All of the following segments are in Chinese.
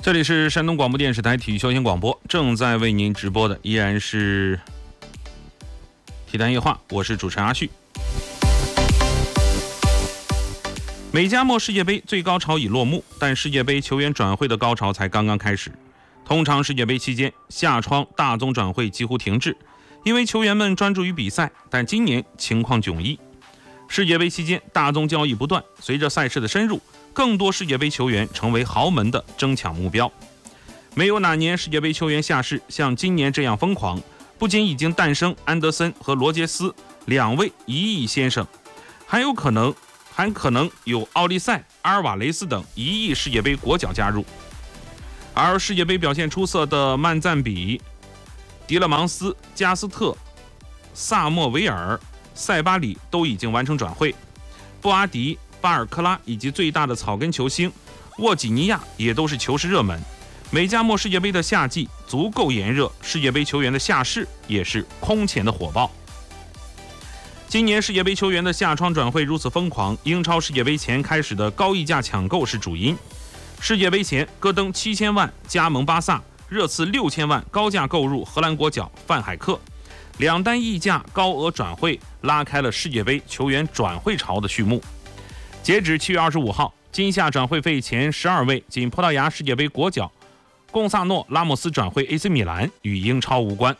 这里是山东广播电视台体育休闲广播，正在为您直播的依然是体坛夜话，我是主持人阿旭。美加墨世界杯最高潮已落幕，但世界杯球员转会的高潮才刚刚开始。通常世界杯期间，夏窗大宗转会几乎停滞，因为球员们专注于比赛，但今年情况迥异。世界杯期间大宗交易不断，随着赛事的深入，更多世界杯球员成为豪门的争抢目标。没有哪年世界杯球员下市像今年这样疯狂，不仅已经诞生安德森和罗杰斯两位1亿先生，还可能有奥利塞、阿尔瓦雷斯等1亿世界杯国脚加入。而世界杯表现出色的曼赞比、迪勒芒斯、加斯特、萨莫维尔、塞巴里都已经完成转会，布阿迪、巴尔克拉以及最大的草根球星沃吉尼亚也都是球市热门。美加墨世界杯的夏季足够炎热，世界杯球员的夏市也是空前的火爆。今年世界杯球员的夏窗转会如此疯狂，英超世界杯前开始的高溢价抢购是主因。世界杯前，戈登7000万加盟巴萨，热刺6000万高价购入荷兰国脚范海克，两单溢价高额转会拉开了世界杯球员转会潮的序幕。截止7月25号，今夏转会费前12位，仅葡萄牙世界杯国脚贡萨诺·拉莫斯转会 AC 米兰，与英超无关。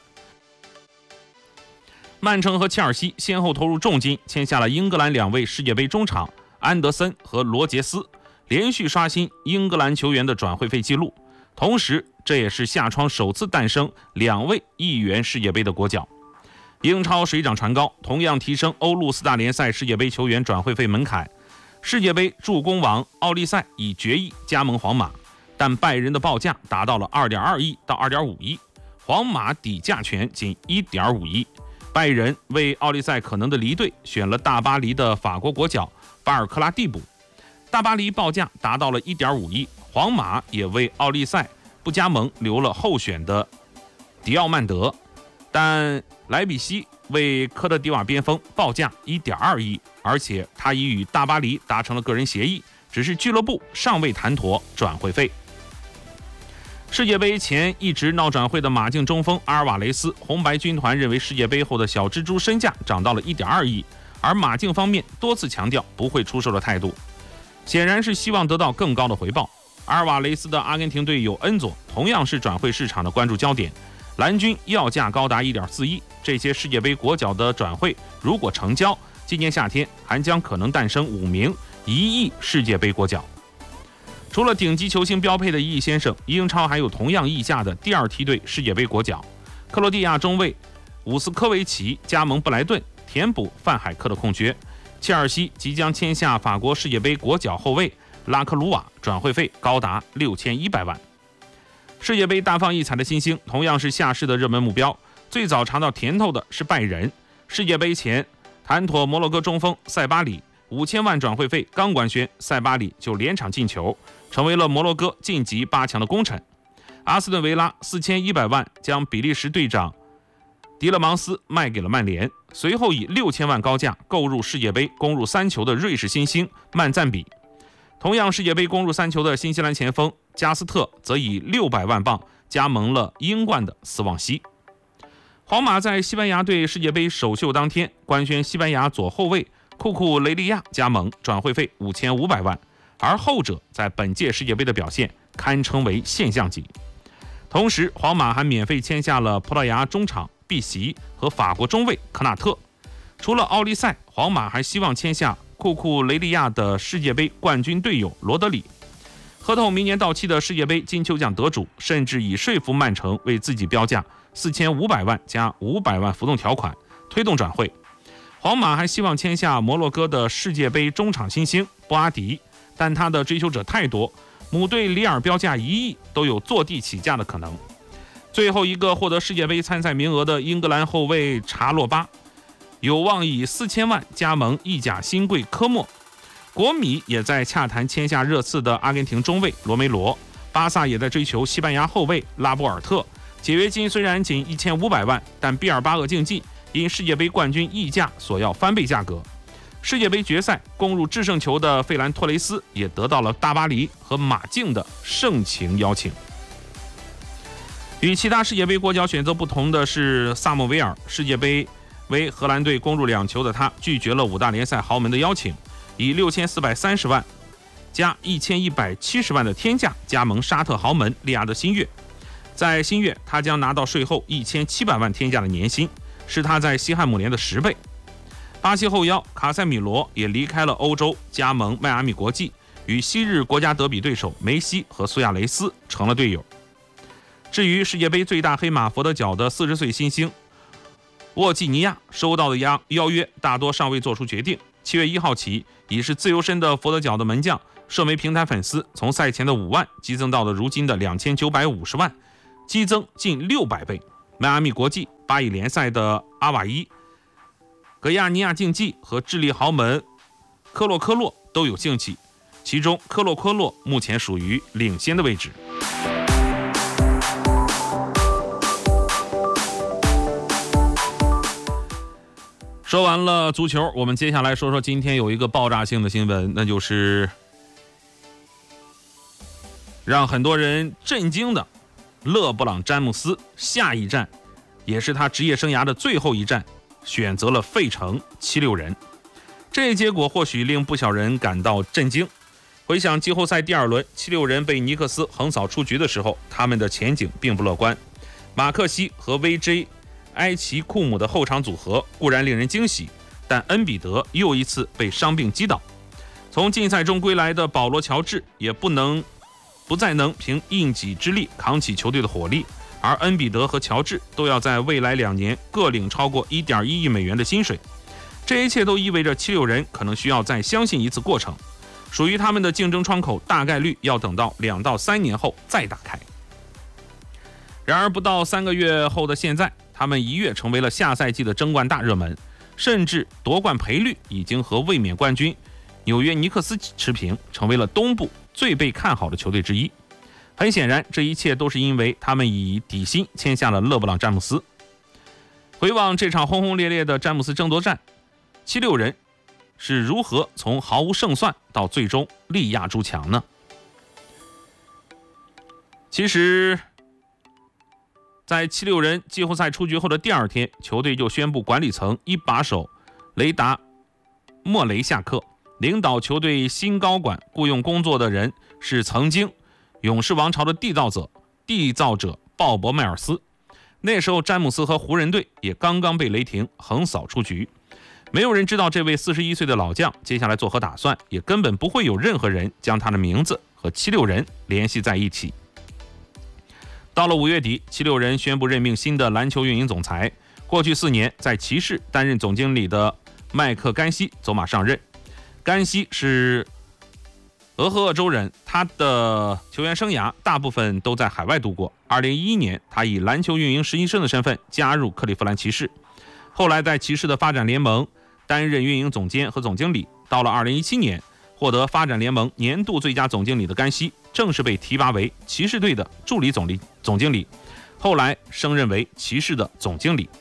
曼城和切尔西先后投入重金签下了英格兰两位世界杯中场安德森和罗杰斯，连续刷新英格兰球员的转会费记录。同时，这也是夏窗首次诞生两位1亿元世界杯的国脚。英超水涨船高，同样提升欧陆4大联赛世界杯球员转会费门槛。世界杯助攻王奥利塞以决议加盟皇马，但拜仁的报价达到了2.2亿到2.5亿，皇马底价权仅1.5亿。拜仁为奥利塞可能的离队选了大巴黎的法国国脚巴尔克拉替补，大巴黎报价达到了1.5亿，皇马也为奥利塞不加盟留了候选的迪奥曼德，但莱比锡为科特迪瓦边锋报价1.2亿，而且他已与大巴黎达成了个人协议，只是俱乐部尚未谈妥转会费。世界杯前一直闹转会的马竞中锋阿尔瓦雷斯，红白军团认为世界杯后的小蜘蛛身价涨到了1.2亿，而马竞方面多次强调不会出售的态度，显然是希望得到更高的回报。阿尔瓦雷斯的阿根廷队友恩佐同样是转会市场的关注焦点，蓝军要价高达1.4亿。这些世界杯国脚的转会如果成交，今年夏天还将可能诞生5名1亿世界杯国脚。除了顶级球星标配的1亿先生，英超还有同样溢价的第二梯队世界杯国脚。克罗地亚中卫伍斯科维奇加盟布莱顿，填补范海克的空缺。切尔西即将签下法国世界杯国脚后卫拉克鲁瓦，转会费高达6100万。世界杯大放异彩的新星同样是夏市的热门目标。最早尝到甜头的是拜仁，世界杯前谈妥摩洛哥中锋塞巴里，5000万转会费刚官宣，塞巴里就连场进球，成为了摩洛哥晋级8强的功臣。阿斯顿维拉4100万将比利时队长迪勒芒斯卖给了曼联，随后以6000万高价购入世界杯攻入3球的瑞士新星曼赞比。同样世界杯攻入3球的新西兰前锋加斯特则以600万镑加盟了英冠的斯旺西。皇马在西班牙队世界杯首秀当天官宣西班牙左后卫库库雷利亚加盟，转会费5500万，而后者在本届世界杯的表现堪称为现象级。同时，皇马还免费签下了葡萄牙中场毕席和法国中卫科纳特。除了奥利塞，皇马还希望签下库库雷利亚的世界杯冠军队友罗德里。合同明年到期的世界杯金球奖得主甚至以说服曼城为自己标价4500万加500万浮动条款，推动转会。皇马还希望签下摩洛哥的世界杯中场新星布阿迪，但他的追求者太多，母队里尔标价1亿都有坐地起价的可能。最后一个获得世界杯参赛名额的英格兰后卫查洛巴，有望以4000万加盟意甲新贵科莫。国米也在洽谈签下热刺的阿根廷中卫罗梅罗，巴萨也在追求西班牙后卫拉波尔特。解约金虽然仅1500万，但毕尔巴鄂竞技因世界杯冠军溢价索要翻倍价格。 世界杯决赛攻入制胜球的费兰托雷斯也得到了大巴黎和马竞的盛情邀请。与其他世界杯国脚选择不同的是，萨默维尔世界杯为荷兰队攻入2球的他拒绝了5大联赛豪门的邀请，以6430万加1170万的天价加盟沙特豪门利雅得新月。在新月，他将拿到税后1700万天价的年薪，是他在西汉姆联的10倍。巴西后腰卡塞米罗也离开了欧洲，加盟迈阿密国际，与昔日国家德比对手梅西和苏亚雷斯成了队友。至于世界杯最大黑马佛得角的40岁新星沃季尼亚，收到的邀约大多尚未做出决定。7月1号起，已是自由身的佛得角的门将，社媒平台粉丝从赛前的5万激增到了如今的2950万，激增近600倍。迈阿密国际、巴以联赛的阿瓦伊、格亚尼亚竞技和智利豪门科洛都有兴起，其中科洛目前属于领先的位置。说完了足球，我们接下来说说今天有一个爆炸性的新闻，那就是让很多人震惊的勒布朗詹姆斯下一站，也是他职业生涯的最后一站，选择了费城76人。这一结果或许令不少人感到震惊。回想季后赛第2轮76人被尼克斯横扫出局的时候，他们的前景并不乐观。马克西和 VJ 埃奇库姆的后场组合固然令人惊喜，但恩比德又一次被伤病击倒。从禁赛中归来的保罗乔治也不再能凭应己之力扛起球队的火力，而恩比德和乔治都要在未来2年各领超过1.1亿美元的薪水。这一切都意味着76人可能需要再相信一次过程，属于他们的竞争窗口大概率要等到2到3年后再打开。然而不到3个月后的现在，他们一跃成为了下赛季的争冠大热门，甚至夺冠赔率已经和卫冕冠军纽约尼克斯持平，成为了东部最被看好的球队之一。很显然，这一切都是因为他们以底薪签下了勒布朗詹姆斯。回望这场轰轰烈烈的詹姆斯争夺战，76人是如何从毫无胜算到最终力压诸强呢？其实在76人季后赛出局后的第2天，球队就宣布管理层一把手雷达莫雷下课，领导球队新高管雇佣工作的人是曾经勇士王朝的缔造者鲍勃迈尔斯。那时候詹姆斯和湖人队也刚刚被雷霆横扫出局，没有人知道这位41岁的老将接下来作何打算，也根本不会有任何人将他的名字和76人联系在一起。到了5月底，76人宣布任命新的篮球运营总裁。过去4年在骑士担任总经理的麦克甘西走马上任。甘西是俄亥俄州人，他的球员生涯大部分都在海外度过。2011年，他以篮球运营实习生的身份加入克利夫兰骑士，后来在骑士的发展联盟担任运营总监和总经理。到了2017年，获得发展联盟年度最佳总经理的甘西，正式被提拔为骑士队的助理总经理，后来升任为骑士的总经理。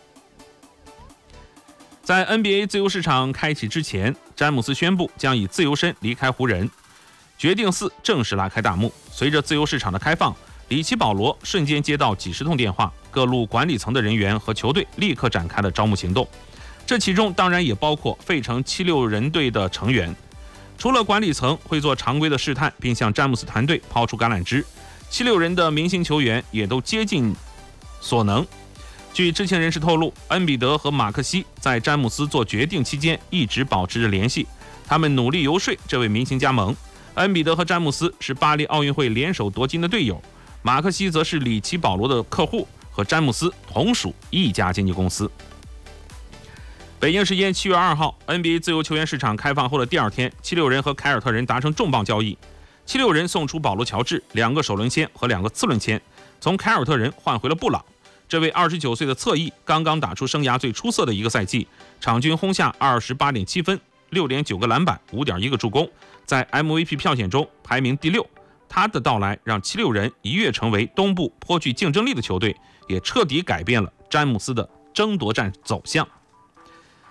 在 NBA 自由市场开启之前，詹姆斯宣布将以自由身离开湖人，决定4正式拉开大幕。随着自由市场的开放，里奇·保罗瞬间接到几十通电话，各路管理层的人员和球队立刻展开了招募行动。这其中当然也包括费城76人队的成员。除了管理层会做常规的试探，并向詹姆斯团队抛出橄榄枝，76人的明星球员也都竭尽所能。据知情人士透露，恩比德和马克西在詹姆斯做决定期间一直保持着联系，他们努力游说这位明星加盟。恩比德和詹姆斯是巴黎奥运会联手夺金的队友，马克西则是里奇·保罗的客户，和詹姆斯同属一家经纪公司。北京时间7月2号 NBA 自由球员市场开放后的第2天，76人和凯尔特人达成重磅交易。76人送出保罗·乔治2个首轮签和2个次轮签，从凯尔特人换回了布朗。这位29岁的侧翼刚刚打出生涯最出色的一个赛季，场均轰下28.7分、6.9个篮板、5.1个助攻，在 MVP 票选中排名第6。他的到来让76人一跃成为东部颇具竞争力的球队，也彻底改变了詹姆斯的争夺战走向。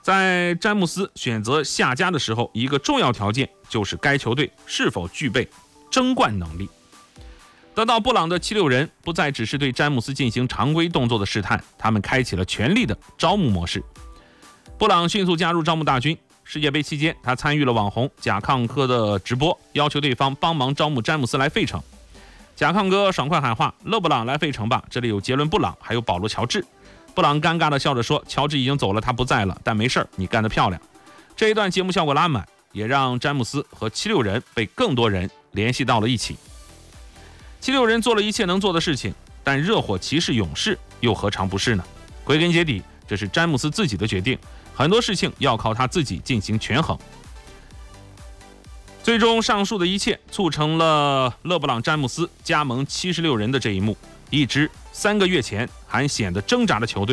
在詹姆斯选择下家的时候，一个重要条件就是该球队是否具备争冠能力。得到布朗的76人不再只是对詹姆斯进行常规动作的试探，他们开启了全力的招募模式。布朗迅速加入招募大军，世界杯期间他参与了网红贾康科的直播，要求对方帮忙招募詹姆斯来费城。贾康哥爽快喊话：勒布朗来费城吧，这里有杰伦布朗还有保罗乔治。布朗尴尬地笑着说：乔治已经走了，他不在了，但没事儿，你干得漂亮。这一段节目效果拉满，也让詹姆斯和76人被更多人联系到了一起。76人做了一切能做的事情，但热火骑士勇士又何尝不是呢？归根结底，这是詹姆斯自己的决定，很多事情要靠他自己进行权衡。最终上述的一切促成了勒布朗詹姆斯加盟76人的这一幕，一支3个月前还显得挣扎的球队